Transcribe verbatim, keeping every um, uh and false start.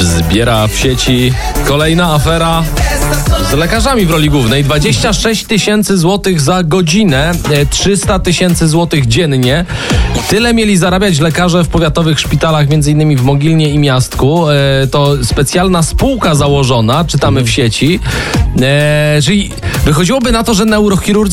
Zbiera w sieci kolejna afera z lekarzami w roli głównej. dwadzieścia sześć tysięcy złotych za godzinę, trzysta tysięcy złotych dziennie. Tyle mieli zarabiać lekarze w powiatowych szpitalach, między innymi w Mogilnie i Miastku. To specjalna spółka założona, czytamy w sieci. Czyli wychodziłoby na to, że neurochirurdzy